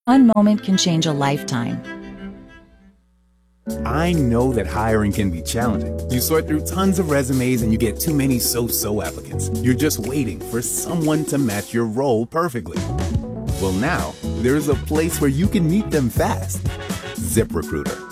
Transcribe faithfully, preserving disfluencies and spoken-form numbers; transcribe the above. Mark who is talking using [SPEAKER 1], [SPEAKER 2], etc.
[SPEAKER 1] One moment can change a lifetime.
[SPEAKER 2] I know that hiring can be challenging. You sort through tons of resumes and you get too many so-so applicants. You're just waiting for someone to match your role perfectly. Well, now, there's a place where you can meet them fast. ZipRecruiter.